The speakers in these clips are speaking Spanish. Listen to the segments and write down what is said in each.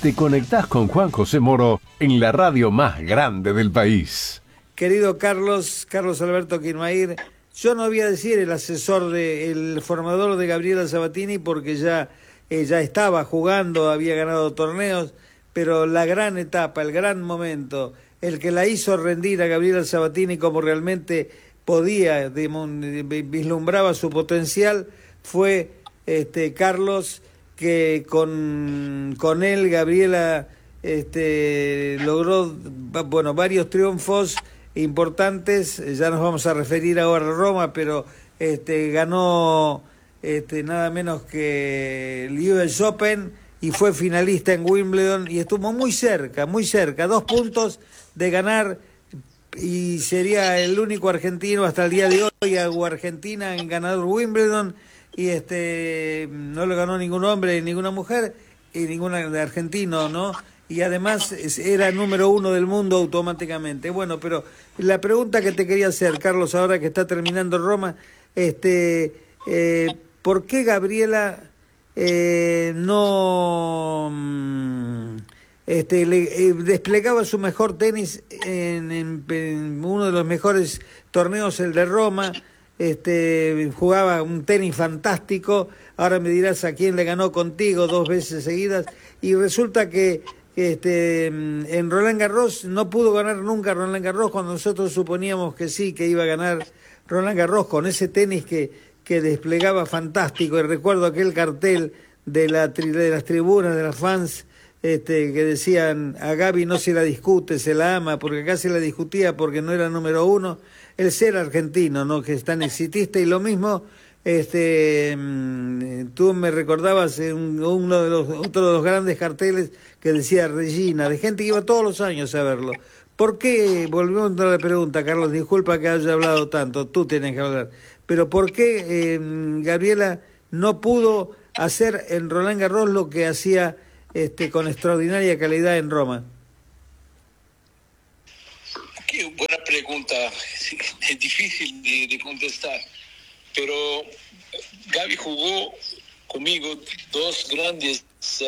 te conectás con Juan José Moro en la radio más grande del país. Querido Carlos Alberto Quinmair, yo no voy a decir el formador de Gabriela Sabatini porque ya estaba jugando, había ganado torneos, pero la gran etapa, el gran momento, el que la hizo rendir a Gabriela Sabatini como realmente podía, vislumbraba su potencial, fue Carlos, que con él Gabriela logró varios triunfos importantes. Ya nos vamos a referir ahora a Roma, pero ganó nada menos que el US Open y fue finalista en Wimbledon y estuvo muy cerca, 2 puntos de ganar, y sería el único argentino hasta el día de hoy o argentina en ganar Wimbledon, y no lo ganó ningún hombre, ninguna mujer y ningún argentino, ¿no? Y además era número 1 del mundo automáticamente. Bueno, pero la pregunta que te quería hacer, Carlos, ahora que está terminando Roma, ¿por qué Gabriela no desplegaba su mejor tenis en uno de los mejores torneos, el de Roma? Jugaba un tenis fantástico. Ahora me dirás a quién le ganó contigo 2 veces seguidas, y resulta que en Roland Garros no pudo ganar nunca Roland Garros, cuando nosotros suponíamos que sí, que iba a ganar Roland Garros con ese tenis que desplegaba fantástico. Y recuerdo aquel cartel de las tribunas, de las fans, que decían: a Gaby no se la discute, se la ama, porque acá se la discutía porque no era número 1. El ser argentino, ¿no?, que es tan exitista. Y lo mismo, tú me recordabas otro de los grandes carteles que decía Regina, de gente que iba todos los años a verlo. ¿Por qué? Volvemos a la pregunta, Carlos, disculpa que haya hablado tanto, tú tienes que hablar, pero ¿por qué Gabriela no pudo hacer en Roland Garros lo que hacía con extraordinaria calidad en Roma? Qué buena pregunta, es difícil de contestar, pero Gaby jugó conmigo 2 grandes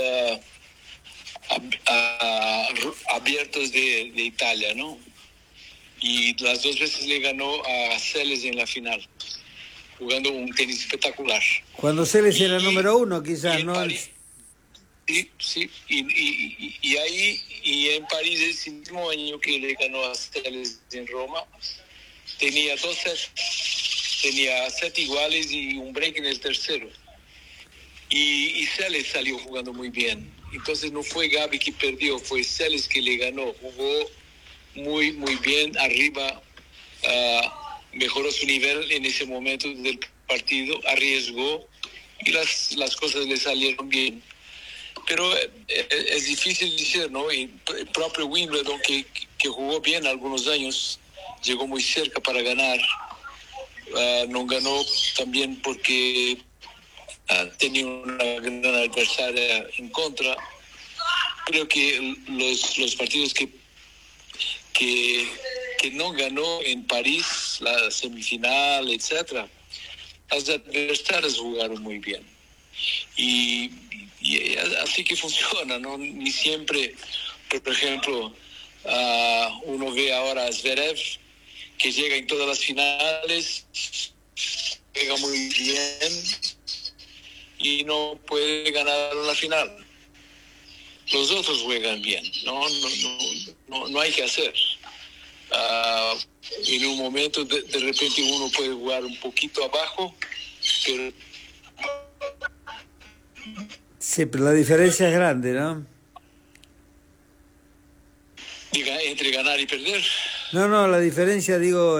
abiertos de Italia, ¿no? Y las 2 veces le ganó a Seles en la final, jugando un tenis espectacular. Cuando Seles era número 1, quizás, ¿no? Sí, y ahí, y en París, ese mismo año que le ganó a Seles en Roma, tenía 2 sets, tenía 7 iguales y un break en el tercero. Y Seles salió jugando muy bien. Entonces no fue Gaby que perdió, fue Seles que le ganó. Jugó muy, muy bien arriba, mejoró su nivel en ese momento del partido, arriesgó y las cosas le salieron bien. Pero es difícil decir, ¿no? Y el propio Wimbledon, que jugó bien algunos años, llegó muy cerca para ganar. No ganó también porque tenía una gran adversaria en contra. Creo que los partidos que no ganó en París, la semifinal, etcétera, las adversarias jugaron muy bien. Y así que funciona, ¿no? Ni siempre, por ejemplo, uno ve ahora a Zverev, que llega en todas las finales, juega muy bien y no puede ganar una final. Los otros juegan bien, no hay que hacer. En un momento de repente uno puede jugar un poquito abajo, pero sí, pero la diferencia es grande, ¿no? Entre ganar y perder. No, la diferencia, digo,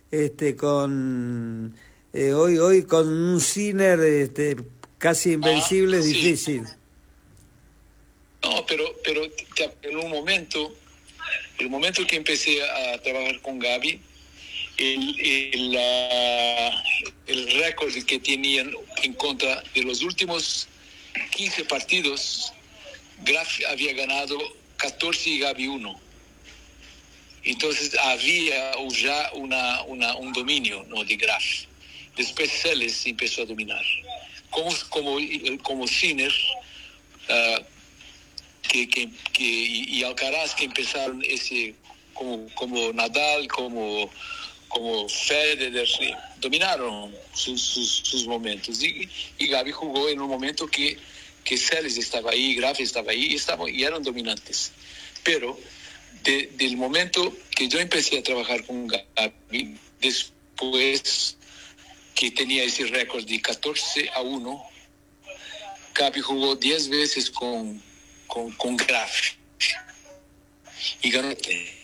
con hoy con un Sinner casi invencible, es difícil. No, pero en un momento, el momento que empecé a trabajar con Gaby, el récord que tenían en contra de los últimos 15 partidos, Graf había ganado 14 y Gaby 1. Entonces había ya un dominio, ¿no?, de Graf. Después Seles empezó a dominar. Como Sinner y Alcaraz que empezaron ese como Nadal, como Federer, sí, dominaron sus momentos. Y Gabi jugó en un momento que Seles estaba ahí, Graf estaba ahí y eran dominantes. Pero del momento que yo empecé a trabajar con Gabi, después que tenía ese récord de 14-1, Gabi jugó 10 veces con Graf y ganó.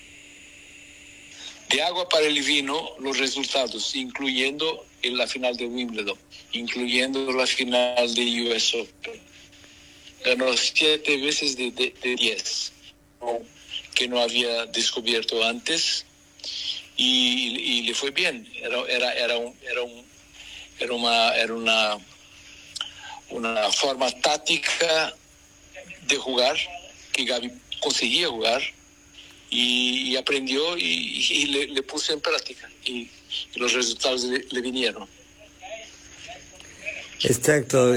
De agua para el vino, los resultados, incluyendo en la final de Wimbledon, incluyendo la final de US Open. Ganó 7 veces de 10, que no había descubierto antes, y le fue bien. Era una forma táctica de jugar, que Gabi conseguía jugar, y aprendió y le puso en práctica y los resultados le vinieron. Exacto.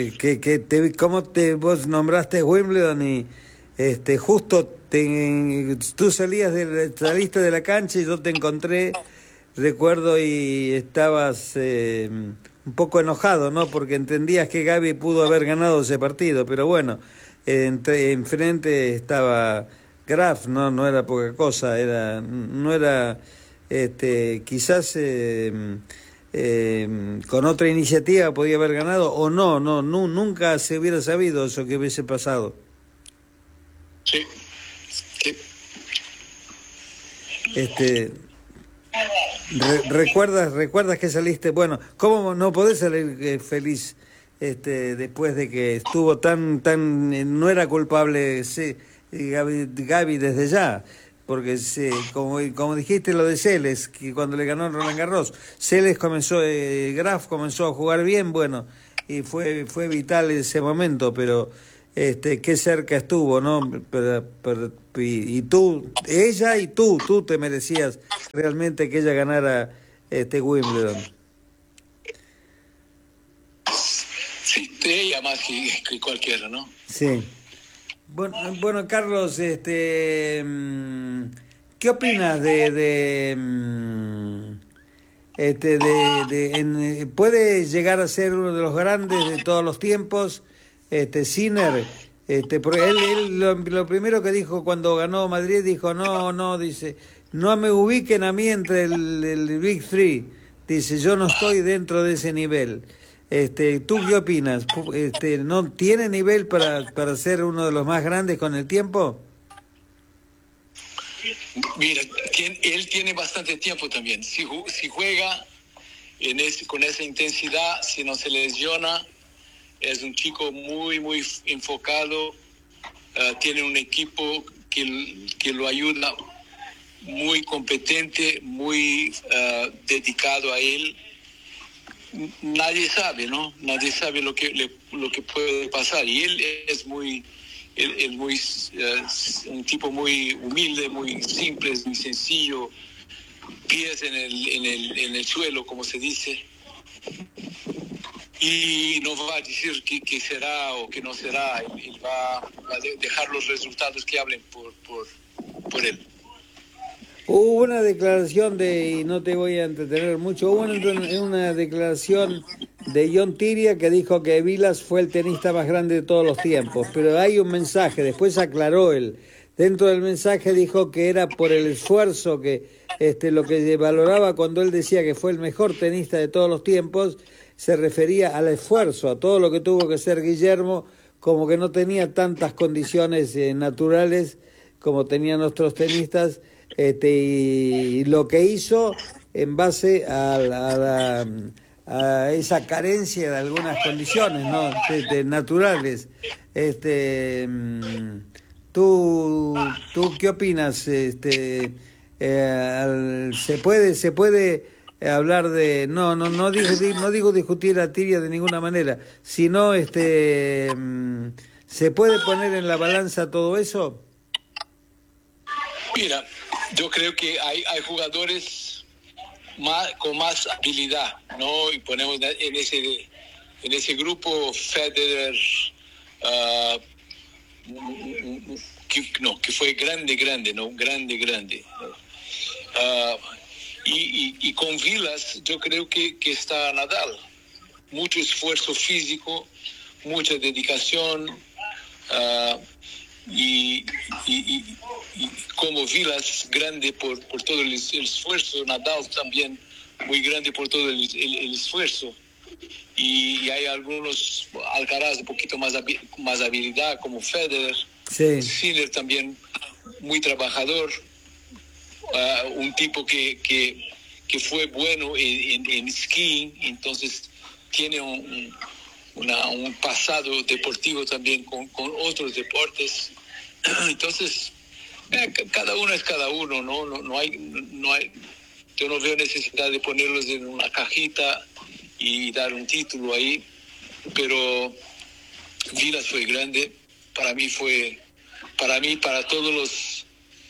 Vos nombraste Wimbledon y justo tú saliste de la cancha y yo te encontré, recuerdo, y estabas un poco enojado, ¿no? Porque entendías que Gabi pudo haber ganado ese partido, pero bueno, enfrente estaba Graf, no era poca cosa, no era quizás con otra iniciativa podía haber ganado o nunca se hubiera sabido eso que hubiese pasado. Sí. ¿Recuerdas que saliste? Bueno, ¿cómo no podés salir feliz después de que estuvo no era culpable? Sí, Gabi desde ya, porque como dijiste lo de Seles, que cuando le ganó Roland Garros, Seles Graf comenzó a jugar bien, bueno, y fue vital ese momento, pero qué cerca estuvo, ¿no? Y ella y tú te merecías realmente que ella ganara Wimbledon. Sí, ella más que cualquiera, ¿no? Sí. Bueno, Carlos, ¿qué opinas puede llegar a ser uno de los grandes de todos los tiempos, Sinner? Porque él lo primero que dijo cuando ganó Madrid, dijo, dice, no me ubiquen a mí entre el Big Three, dice, yo no estoy dentro de ese nivel. ¿Tú qué opinas? ¿No tiene nivel para ser uno de los más grandes con el tiempo? Mira, él tiene bastante tiempo también. Si juega con esa intensidad, si no se lesiona, es un chico muy, muy enfocado. Tiene un equipo que lo ayuda, muy competente, muy dedicado a él. Nadie sabe, ¿no? Nadie sabe lo que puede pasar. Y él es muy un tipo muy humilde, muy simple, muy sencillo, pies en el suelo, como se dice. Y no va a decir que será o que no será. Él va a dejar los resultados que hablen por él. Hubo una declaración y no te voy a entretener mucho, hubo una declaración de John Tiria que dijo que Vilas fue el tenista más grande de todos los tiempos, pero hay un mensaje, después aclaró él, dentro del mensaje dijo que era por el esfuerzo, que lo que valoraba cuando él decía que fue el mejor tenista de todos los tiempos, se refería al esfuerzo, a todo lo que tuvo que hacer Guillermo, como que no tenía tantas condiciones naturales como tenían nuestros tenistas, y lo que hizo en base a esa carencia de algunas condiciones, ¿no? naturales. ¿Tú qué opinas? ¿Se puede hablar de no digo discutir a Tiria de ninguna manera, sino ¿se puede poner en la balanza todo eso? Mira, yo creo que hay jugadores con más habilidad, ¿no? Y ponemos en ese grupo Federer, que fue grande, ¿no? Grande. Y con Vilas yo creo que está Nadal. Mucho esfuerzo físico, mucha dedicación, y como Vilas grande por todo el esfuerzo, Nadal también muy grande por todo el esfuerzo. Y hay algunos Alcaraz un poquito más habilidad, como Federer. Sí. Sinner también muy trabajador, un tipo que fue bueno en skiing, entonces tiene un pasado deportivo también con otros deportes. Entonces, cada uno es cada uno, no hay, yo no veo necesidad de ponerlos en una cajita y dar un título ahí, pero Vilas fue grande, para todos los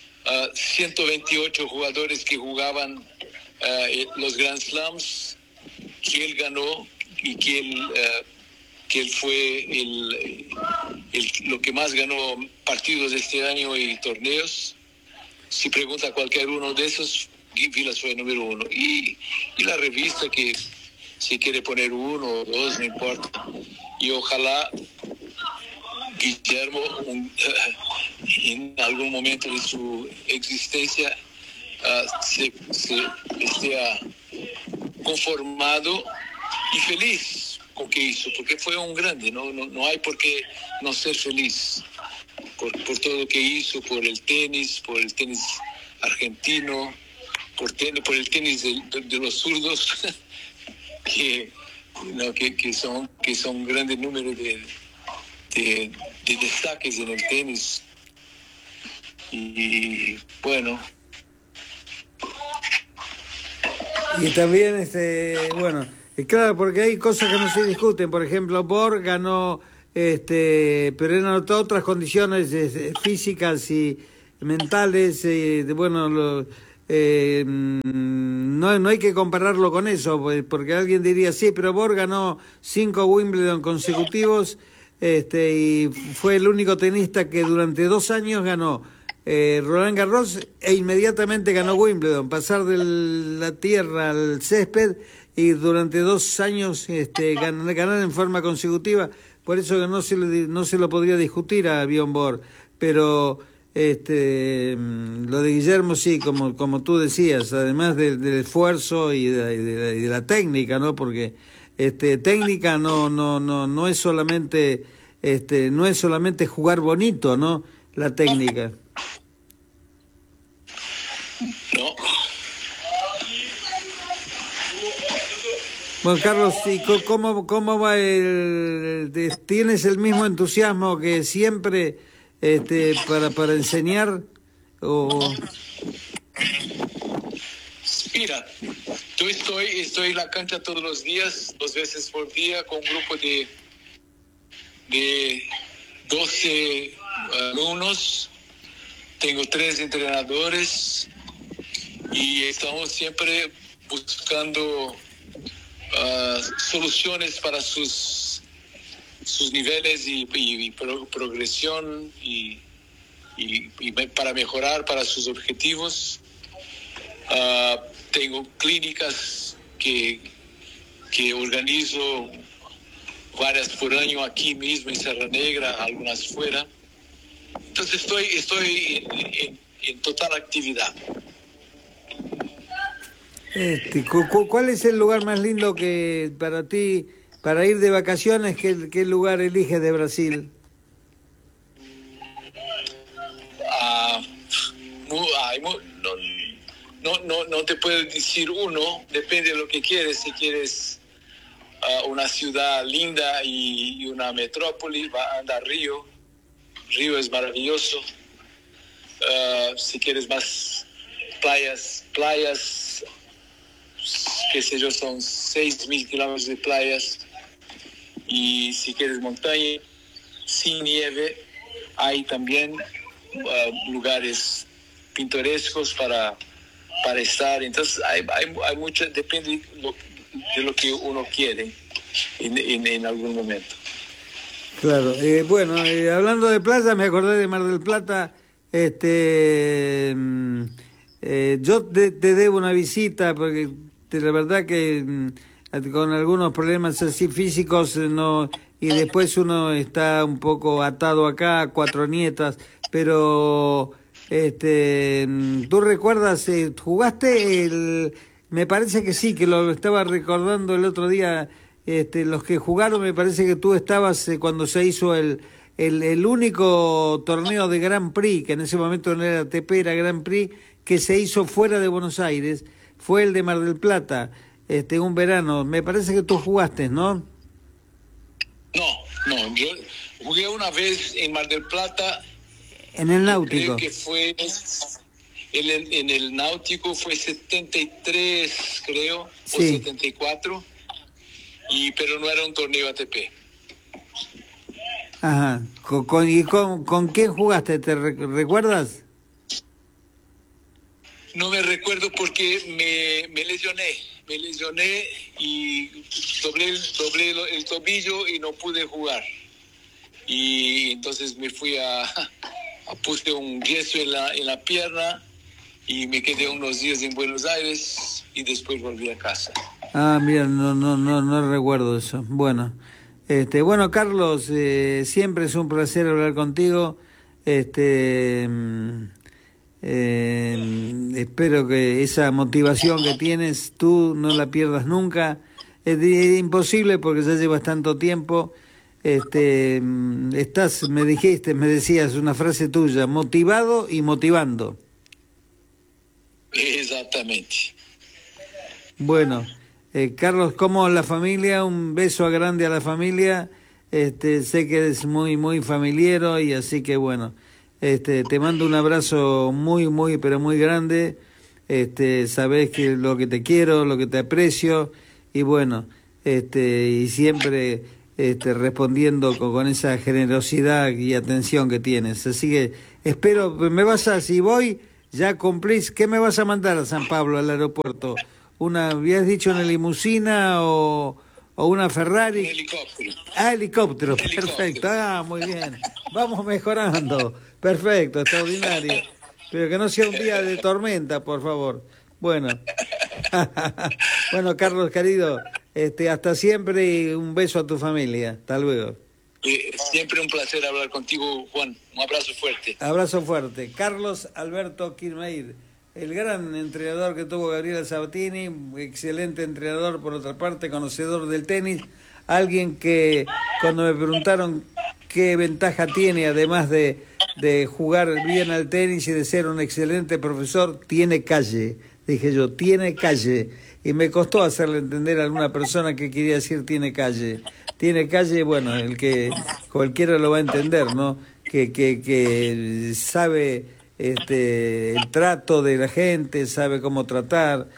128 jugadores que jugaban los Grand Slams, que él ganó y que él fue lo que más ganó partidos este año y torneos. Si pregunta a cualquier uno de esos, Vilas fue el número uno. Y la revista, que si quiere poner uno o dos, no importa. Y ojalá Guillermo, en algún momento de su existencia, se esté conformado y feliz con que hizo, porque fue un grande, no hay por qué no ser feliz por todo lo que hizo, por el tenis argentino, por el tenis de los zurdos, que son grandes números de destaques en el tenis. Y bueno. Y también, claro, porque hay cosas que no se discuten. Por ejemplo, Borg ganó, pero eran otras condiciones físicas y mentales. No hay que compararlo con eso, porque alguien diría, sí, pero Borg ganó 5 Wimbledon consecutivos, y fue el único tenista que durante 2 años ganó Roland Garros e inmediatamente ganó Wimbledon. Pasar de la tierra al césped y durante 2 años ganar en forma consecutiva. Por eso que no se lo podría discutir a Bjorn Borg, pero lo de Guillermo sí, como tú decías, además del esfuerzo y de la técnica, ¿no? Porque técnica no es solamente jugar bonito, ¿no? La técnica. No. Bueno, Carlos, ¿y cómo va tienes el mismo entusiasmo que siempre para enseñar? Mira, yo estoy en la cancha todos los días, 2 veces por día, con un grupo de 12 alumnos. Tengo 3 entrenadores y estamos siempre buscando soluciones para sus niveles y progresión y para mejorar para sus objetivos. Tengo clínicas que organizo varias por año aquí mismo en Serra Negra, algunas fuera. Entonces estoy en total actividad. ¿Cuál es el lugar más lindo que para ti, para ir de vacaciones, qué lugar eliges de Brasil? No te puedo decir uno, depende de lo que quieres. Si quieres una ciudad linda y una metrópoli, anda a Río. Río es maravilloso. Si quieres más playas, qué sé yo, son 6,000 kilómetros de playas. Y si quieres montaña sin nieve, hay también lugares pintorescos para estar. Entonces hay mucho, depende de lo que uno quiere en algún momento. Claro, bueno, hablando de playa, me acordé de Mar del Plata. Yo te debo una visita porque la verdad que con algunos problemas así físicos no, y después uno está un poco atado acá, 4 nietas, pero ¿tú recuerdas, jugaste me parece que sí, que lo estaba recordando el otro día, los que jugaron, me parece que tú estabas cuando se hizo el único torneo de Grand Prix, que en ese momento no era ATP, era Grand Prix, que se hizo fuera de Buenos Aires, fue el de Mar del Plata, un verano. Me parece que tú jugaste, ¿no? No, yo jugué una vez en Mar del Plata. En el Náutico. Creo que fue en el Náutico, fue 73, creo, sí. O 74, pero no era un torneo ATP. Ajá. ¿Con quién jugaste? ¿Te recuerdas? No me recuerdo porque me lesioné y doblé el tobillo y no pude jugar. Y entonces me fui puse un yeso en la pierna y me quedé unos días en Buenos Aires y después volví a casa. Ah, mira, no recuerdo eso. Bueno, bueno, Carlos, siempre es un placer hablar contigo. Espero que esa motivación que tienes tú no la pierdas nunca. Es imposible porque ya llevas tanto tiempo. Me decías una frase tuya, motivado y motivando. Exactamente. Bueno, Carlos, ¿cómo la familia? Un beso grande a la familia. Sé que eres muy, muy familiero y así que bueno, te mando un abrazo muy, muy, pero muy grande. Sabés que lo que te quiero, lo que te aprecio y bueno, y siempre respondiendo con esa generosidad y atención que tienes. Así que espero, si voy, ya cumplís. ¿Qué me vas a mandar a San Pablo, al aeropuerto? ¿Habías dicho una limusina o una Ferrari? Un helicóptero. Helicóptero, perfecto. Muy bien. Vamos mejorando. Perfecto, extraordinario. Pero que no sea un día de tormenta, por favor. Bueno. Bueno, Carlos, querido, hasta siempre y un beso a tu familia. Hasta luego. Siempre un placer hablar contigo, Juan. Un abrazo fuerte. Abrazo fuerte. Carlos Alberto Quilmeir, el gran entrenador que tuvo Gabriela Sabatini, excelente entrenador, por otra parte, conocedor del tenis, alguien que cuando me preguntaron qué ventaja tiene, además de jugar bien al tenis y de ser un excelente profesor, tiene calle. Dije yo, tiene calle. Y me costó hacerle entender a alguna persona que quería decir tiene calle. Tiene calle, bueno, el que cualquiera lo va a entender, ¿no? Que sabe el trato de la gente, sabe cómo tratar,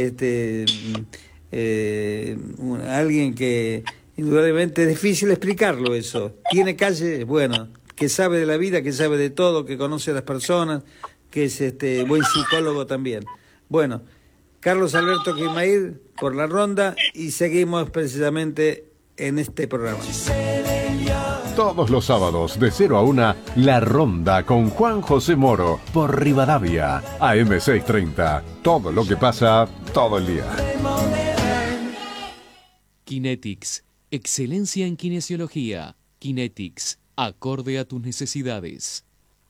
alguien que indudablemente es difícil explicarlo eso. Tiene calle, bueno, que sabe de la vida, que sabe de todo, que conoce a las personas, que es buen psicólogo también. Bueno, Carlos Alberto Quilmeir por la ronda y seguimos precisamente en este programa. Todos los sábados de 0 a 1, La Ronda con Juan José Moro por Rivadavia, AM 630. Todo lo que pasa, todo el día. Kinetics, excelencia en kinesiología. Kinetics, acorde a tus necesidades.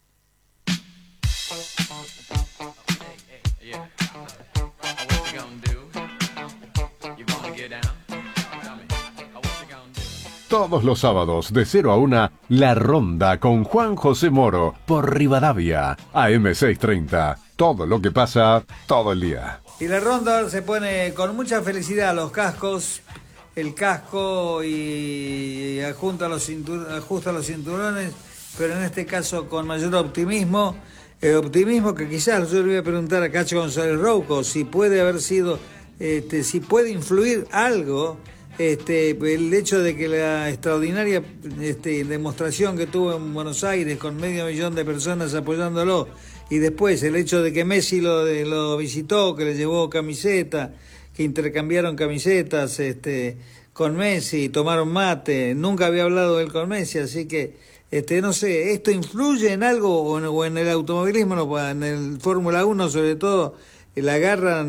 Todos los sábados de 0 a 1, La Ronda con Juan José Moro por Rivadavia, AM 630. Todo lo que pasa, todo el día. Y la ronda se pone con mucha felicidad los cascos, el casco y ajusta los cinturones, pero en este caso con mayor optimismo. Optimismo que quizás yo le voy a preguntar a Cacho González Rouco si puede haber sido, si puede influir algo. El hecho de que la extraordinaria demostración que tuvo en Buenos Aires con 500.000 de personas apoyándolo y después el hecho de que Messi lo visitó, que le llevó camiseta, que intercambiaron camisetas con Messi, tomaron mate, nunca había hablado él con Messi, así que, no sé, ¿esto influye en algo o en el automovilismo, no, en el Fórmula 1 sobre todo? La garra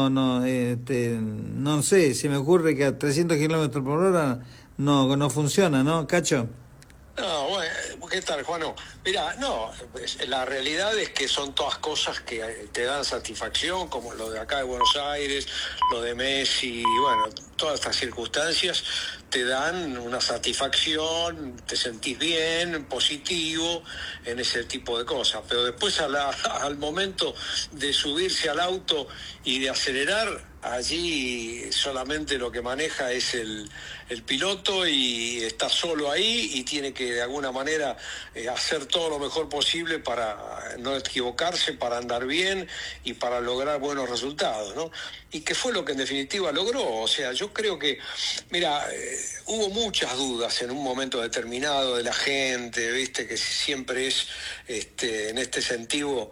no sé, se me ocurre que a 300 kilómetros por hora no funciona, ¿no, Cacho? No, bueno, ¿qué tal, Juano? Mira, no, la realidad es que son todas cosas que te dan satisfacción, como lo de acá de Buenos Aires, lo de Messi, bueno, todas estas circunstancias te dan una satisfacción, te sentís bien, positivo en ese tipo de cosas, pero después al momento de subirse al auto y de acelerar, allí solamente lo que maneja es el piloto y está solo ahí y tiene que de alguna manera hacer todo lo mejor posible para no equivocarse, para andar bien y para lograr buenos resultados, ¿no? Y que fue lo que en definitiva logró. O sea, yo creo que, mira, hubo muchas dudas en un momento determinado de la gente, viste, que siempre es en este sentido,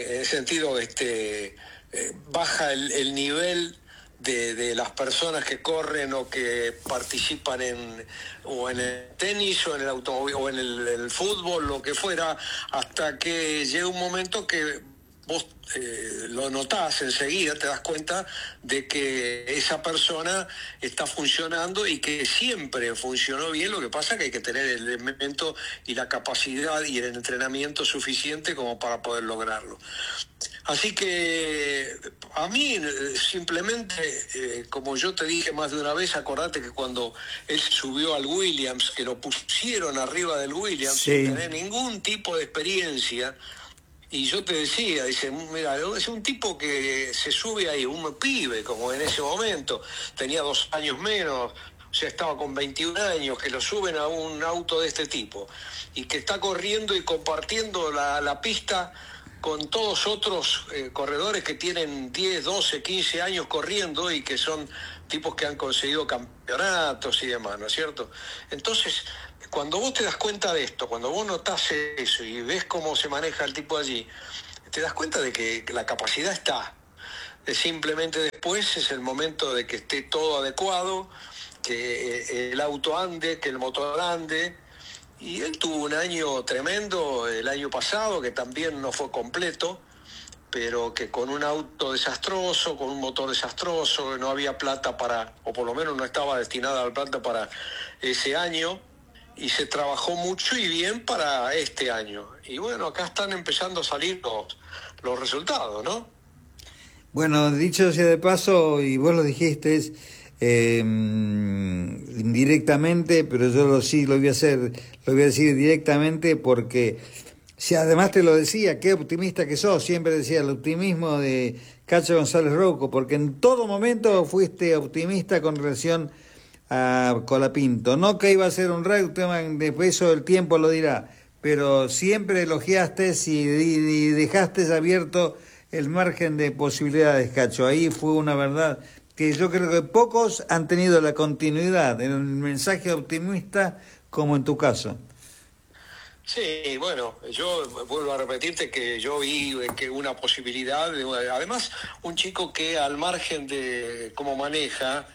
baja el nivel de las personas que corren o que participan o en el tenis o en el automóvil o en el fútbol, lo que fuera, hasta que llega un momento que vos lo notás enseguida, te das cuenta de que esa persona está funcionando y que siempre funcionó bien. Lo que pasa es que hay que tener el elemento y la capacidad y el entrenamiento suficiente como para poder lograrlo. Así que a mí simplemente, como yo te dije más de una vez, acordate que cuando él subió al Williams, que lo pusieron arriba del Williams, sí, sin tener ningún tipo de experiencia, y yo te decía, dice, mira, es un tipo que se sube ahí, un pibe, como en ese momento, tenía 2 años menos, o sea, estaba con 21 años, que lo suben a un auto de este tipo, y que está corriendo y compartiendo la pista con todos otros corredores que tienen 10, 12, 15 años corriendo y que son tipos que han conseguido campeonatos y demás, ¿no es cierto? Entonces, cuando vos te das cuenta de esto, cuando vos notás eso y ves cómo se maneja el tipo allí, te das cuenta de que la capacidad está. Simplemente después es el momento de que esté todo adecuado, que el auto ande, que el motor ande. Y él tuvo un año tremendo el año pasado, que también no fue completo, pero que con un auto desastroso, con un motor desastroso, no había plata o por lo menos no estaba destinada la plata para ese año, y se trabajó mucho y bien para este año. Y bueno, acá están empezando a salir los resultados, ¿no? Bueno, dicho sea de paso, y vos lo dijiste, indirectamente, pero yo lo voy a decir directamente porque si además te lo decía, qué optimista que sos, siempre decía el optimismo de Cacho González Rouco, porque en todo momento fuiste optimista con relación a Colapinto, no que iba a ser un tema, después eso el tiempo lo dirá, pero siempre elogiaste y dejaste abierto el margen de posibilidades, Cacho. Ahí fue una verdad que yo creo que pocos han tenido la continuidad en el mensaje optimista como en tu caso. Sí, bueno, yo vuelvo a repetirte que yo vi que una posibilidad, además un chico que al margen de cómo maneja,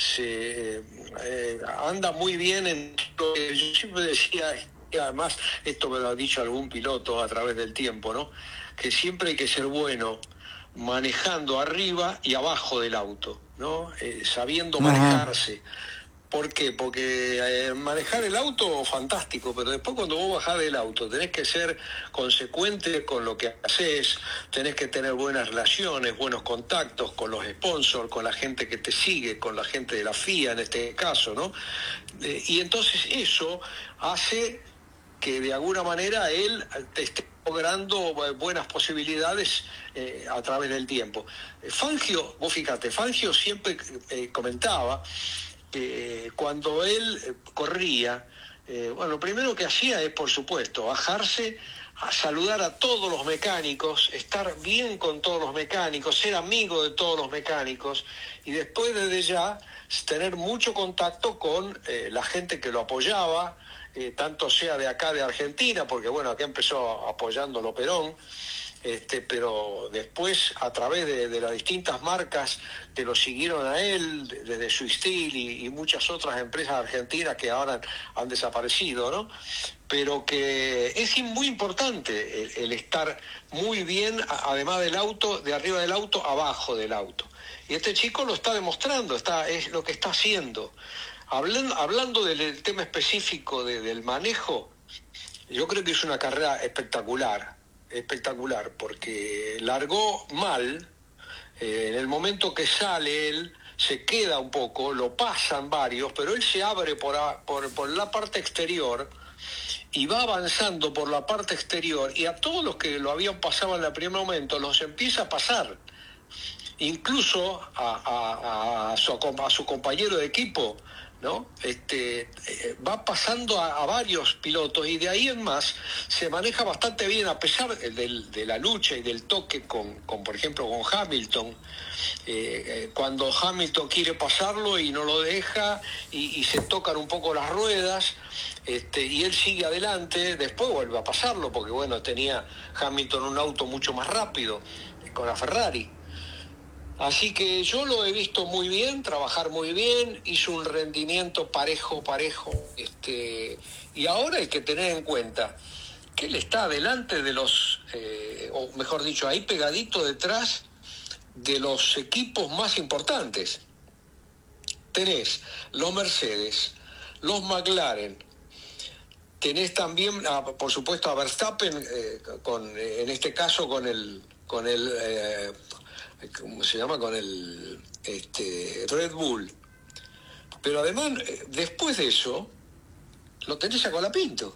anda muy bien en lo que yo siempre decía, y además esto me lo ha dicho algún piloto a través del tiempo, ¿no? Que siempre hay que ser bueno manejando arriba y abajo del auto, ¿no? Sabiendo manejarse. ¿Por qué? Porque manejar el auto, fantástico, pero después cuando vos bajás del auto tenés que ser consecuente con lo que haces, tenés que tener buenas relaciones, buenos contactos con los sponsors, con la gente que te sigue, con la gente de la FIA en este caso, ¿no? Y entonces eso hace que de alguna manera él te esté logrando buenas posibilidades a través del tiempo. Fangio, vos fíjate, Fangio siempre comentaba que cuando él corría, bueno, lo primero que hacía es, por supuesto, bajarse a saludar a todos los mecánicos, estar bien con todos los mecánicos, ser amigo de todos los mecánicos, y después desde ya tener mucho contacto con la gente que lo apoyaba, tanto sea de acá de Argentina, porque bueno, acá empezó apoyándolo Perón, pero después a través de las distintas marcas que lo siguieron a él, desde Swiss Steel y muchas otras empresas argentinas que ahora han desaparecido, ¿no? Pero que es muy importante el estar muy bien, además del auto, de arriba del auto, abajo del auto. Y este chico lo está demostrando, es lo que está haciendo. Hablando del tema específico del manejo, yo creo que es una carrera espectacular, porque largó mal, en el momento que sale él, se queda un poco, lo pasan varios, pero él se abre por la parte exterior y va avanzando por la parte exterior, y a todos los que lo habían pasado en el primer momento los empieza a pasar, incluso a su compañero de equipo, ¿no? Va pasando a varios pilotos, y de ahí en más se maneja bastante bien, a pesar de la lucha y del toque con por ejemplo, con Hamilton, cuando Hamilton quiere pasarlo y no lo deja, y se tocan un poco las ruedas, y él sigue adelante, después vuelve a pasarlo, porque bueno, tenía Hamilton un auto mucho más rápido con la Ferrari. Así que yo lo he visto muy bien, trabajar muy bien, hizo un rendimiento parejo, y ahora hay que tener en cuenta que él está delante de los, o mejor dicho, ahí pegadito detrás de los equipos más importantes. Tenés los Mercedes, los McLaren, tenés también, por supuesto, a Verstappen, en este caso con el ¿cómo se llama? Con el Red Bull. Pero además, después de eso, lo tenés a Colapinto.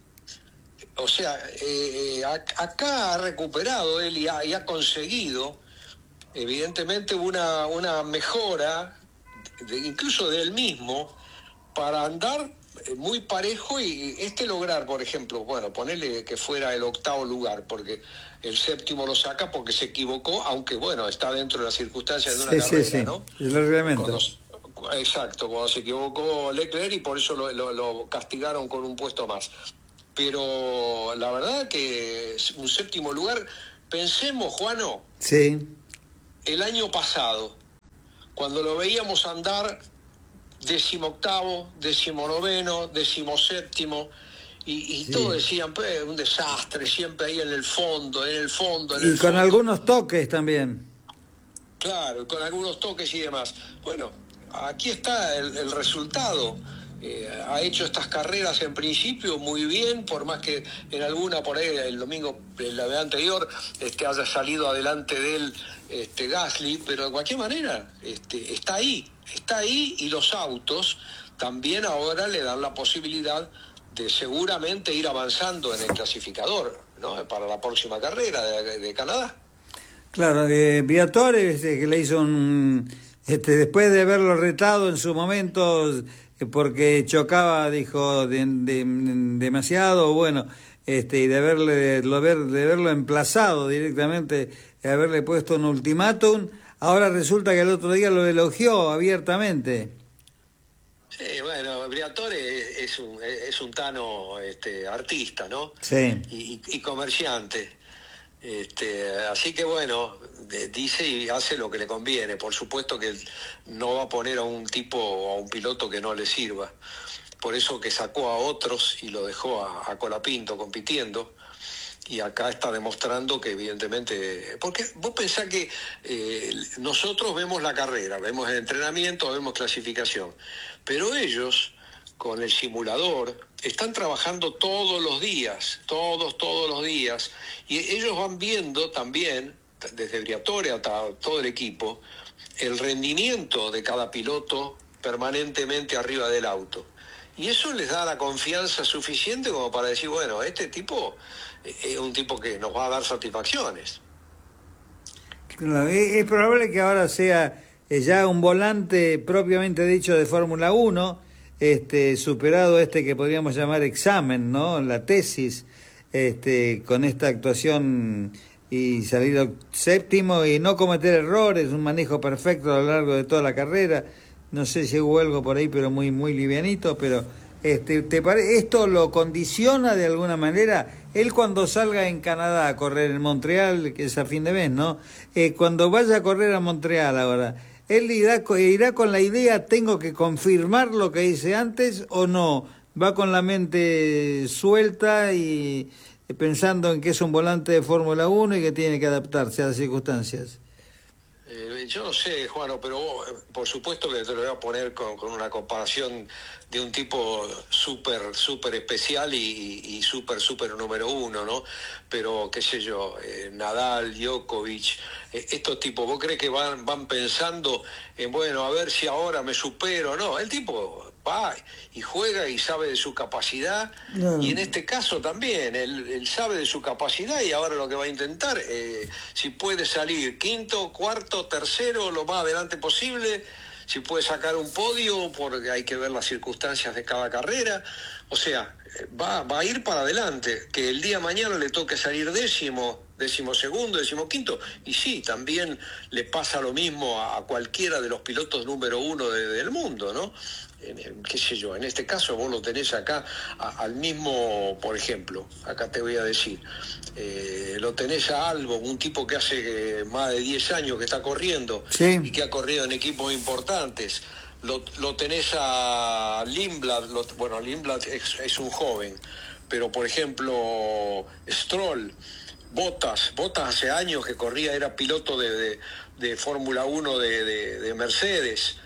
O sea, acá ha recuperado él y ha conseguido, evidentemente, una mejora, incluso de él mismo, para andar muy parejo y lograr, por ejemplo, bueno, ponerle que fuera el 8º lugar, porque el 7º lo saca porque se equivocó, aunque bueno, está dentro de las circunstancias de una carrera, sí, ¿no? el reglamento. Exacto, cuando se equivocó Leclerc, y por eso lo castigaron con un puesto más. Pero la verdad que es un 7º lugar. Pensemos, Juano, sí, el año pasado, cuando lo veíamos andar 18º, 19º, 17º, y sí, todos decían, pues, un desastre, siempre ahí en el fondo. Y con algunos toques también. Claro, con algunos toques y demás. Bueno, aquí está el resultado. Ha hecho estas carreras en principio muy bien, por más que en alguna por ahí el domingo, la vez anterior, haya salido adelante de él Gasly, pero de cualquier manera está ahí, y los autos también ahora le dan la posibilidad de seguramente ir avanzando en el clasificador, ¿no? Para la próxima carrera de Canadá. Claro, Briatore, que le hizo después de haberlo retado en su momento, porque chocaba, dijo, demasiado, bueno, y de haberlo emplazado directamente, de haberle puesto un ultimátum, ahora resulta que el otro día lo elogió abiertamente. Sí, bueno, Briatore es un tano artista, ¿no? Sí. Y comerciante. Así que bueno, dice y hace lo que le conviene. Por supuesto que no va a poner a un piloto que no le sirva. Por eso que sacó a otros y lo dejó a Colapinto compitiendo. Y acá está demostrando que evidentemente... Porque vos pensás que nosotros vemos la carrera, vemos el entrenamiento, vemos clasificación. Pero ellos, con el simulador, están trabajando todos los días, todos los días. Y ellos van viendo también, desde Briatore hasta todo el equipo, el rendimiento de cada piloto permanentemente arriba del auto. Y eso les da la confianza suficiente como para decir, bueno, este tipo es un tipo que nos va a dar satisfacciones. Es probable que ahora sea ya un volante propiamente dicho de Fórmula 1, superado que podríamos llamar examen, ¿no? La tesis, con esta actuación y salir 7º y no cometer errores, un manejo perfecto a lo largo de toda la carrera. No sé si hubo algo por ahí, pero muy livianito, pero ¿Esto lo condiciona de alguna manera? Él cuando salga en Canadá a correr en Montreal, que es a fin de mes, ¿no? Cuando vaya a correr a Montreal ahora, ¿él irá con la idea, tengo que confirmar lo que hice antes o no? ¿Va con la mente suelta y pensando en que es un volante de Fórmula 1 y que tiene que adaptarse a las circunstancias? Yo no sé, Juano, pero vos, por supuesto que te lo voy a poner con una comparación de un tipo súper especial y súper número uno, ¿no? Pero, qué sé yo, Nadal, Djokovic, estos tipos, ¿vos crees que van pensando en, bueno, a ver si ahora me supero? No, el tipo va y juega y sabe de su capacidad, y en este caso también, él sabe de su capacidad y ahora lo que va a intentar, si puede salir quinto, cuarto, tercero, lo más adelante posible, si puede sacar un podio, porque hay que ver las circunstancias de cada carrera, o sea, va a ir para adelante, que el día de mañana le toque salir décimo segundo, 15, y sí, también le pasa lo mismo a cualquiera de los pilotos número uno del mundo, ¿no? Qué sé yo, en este caso vos lo tenés acá al mismo, por ejemplo, acá te voy a decir, lo tenés a Albon, un tipo que hace más de 10 años que está corriendo, sí, y que ha corrido en equipos importantes. Lo tenés a Lindblad, Lindblad es un joven, pero por ejemplo Stroll, Bottas hace años que corría, era piloto de Fórmula 1 de Mercedes,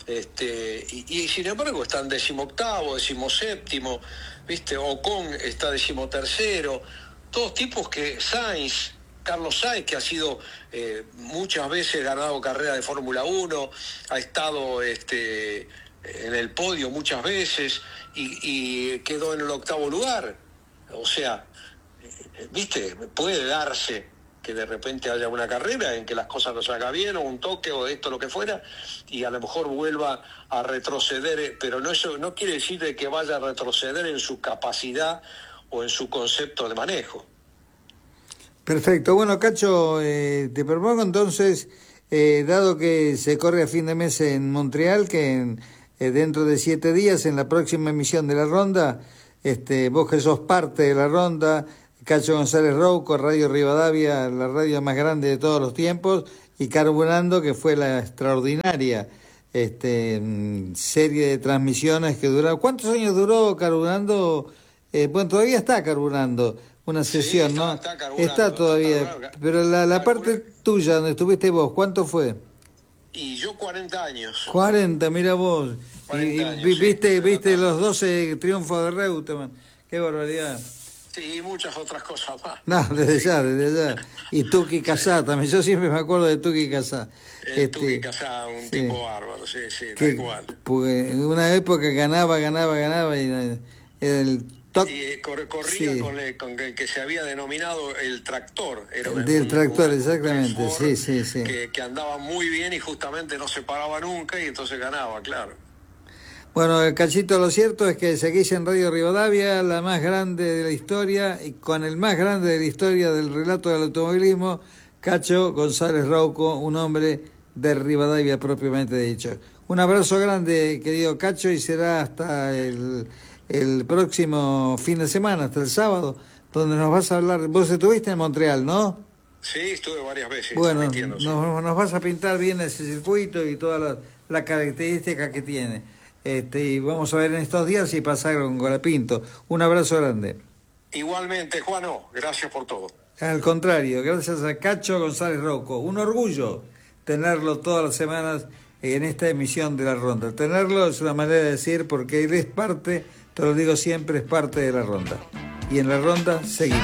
y sin embargo están 18º, 17º, ¿viste? Ocon está 13º, todos tipos que Carlos Sainz, que ha sido muchas veces ganado carrera de Fórmula 1, ha estado en el podio muchas veces y quedó en el 8º lugar. O sea, ¿viste? Puede darse que de repente haya una carrera en que las cosas no salgan bien, o un toque, o esto, lo que fuera, y a lo mejor vuelva a retroceder, pero eso no quiere decir de que vaya a retroceder en su capacidad o en su concepto de manejo. Perfecto. Bueno, Cacho, te propongo entonces, dado que se corre a fin de mes en Montreal, que dentro de 7 días, en la próxima emisión de la ronda, vos que sos parte de la ronda, Cacho González Rouco, Radio Rivadavia, la radio más grande de todos los tiempos, y Carburando, que fue la extraordinaria serie de transmisiones que duraron. ¿Cuántos años duró Carburando? Bueno, todavía está Carburando, una sesión, sí, ¿no? Está todavía, pero la parte tuya, donde estuviste vos, ¿cuánto fue? Y yo 40 años. 40, mira vos. 40 años, viste los 12 triunfos de Reutemann. Qué barbaridad. Sí, y muchas otras cosas más. No, desde ya. Y Tuki Casá también. Yo siempre me acuerdo de Tuki Casá. Tuki Casá, un tipo bárbaro, sí, tal cual. Porque en una época ganaba y era el top. Y corría sí, con el que se había denominado el tractor. Era el tractor, exactamente, sí. Que andaba muy bien y justamente no se paraba nunca y entonces ganaba, claro. Bueno, Cachito, lo cierto es que seguís en Radio Rivadavia, la más grande de la historia, y con el más grande de la historia del relato del automovilismo, Cacho González Rouco, un hombre de Rivadavia propiamente dicho. Un abrazo grande, querido Cacho, y será hasta el próximo fin de semana, hasta el sábado, donde nos vas a hablar. Vos estuviste en Montreal, ¿no? Sí, estuve varias veces. Bueno, nos vas a pintar bien ese circuito y todas las características que tiene. Y vamos a ver en estos días si pasa con Colapinto. Un abrazo grande. Igualmente, Juano, gracias por todo. Al contrario, gracias a Cacho González Rouco. Un orgullo tenerlo todas las semanas en esta emisión de La Ronda. Tenerlo es una manera de decir, porque él es parte, te lo digo siempre, es parte de La Ronda. Y en La Ronda seguimos.